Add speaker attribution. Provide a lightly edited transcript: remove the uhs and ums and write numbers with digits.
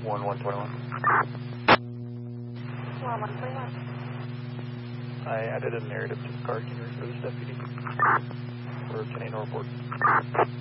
Speaker 1: 121.
Speaker 2: 121.
Speaker 1: I added a narrative to the car. Can you refer this deputy? For 10 report.